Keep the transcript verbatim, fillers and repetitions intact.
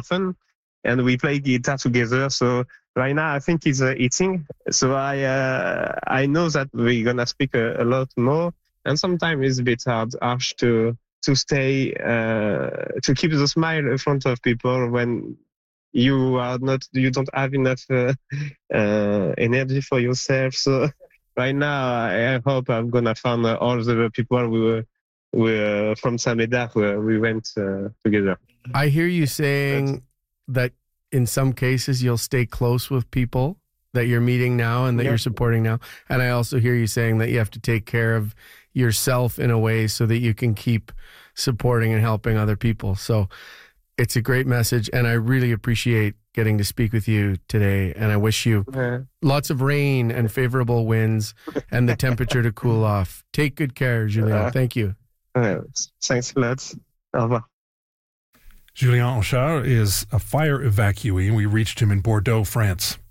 often, and we play guitar together. So right now, I think he's uh, eating. So I uh, I know that we're gonna speak a, a lot more, and sometimes it's a bit hard, harsh to to stay uh, to keep the smile in front of people when you are not you don't have enough uh, uh, energy for yourself. So right now, I, I hope I'm gonna find uh, all the people we were. We uh, from Saint-Médard, where we went uh, together. I hear you saying that in some cases you'll stay close with people that you're meeting now and that yeah. you're supporting now. And I also hear you saying that you have to take care of yourself in a way so that you can keep supporting and helping other people. So it's a great message, and I really appreciate getting to speak with you today. And I wish you yeah. lots of rain and favorable winds and the temperature to cool off. Take good care, Julien. Uh, Thank you. Uh, thanks a lot. Au revoir. Julien Honchar is a fire evacuee, and we reached him in Bordeaux, France.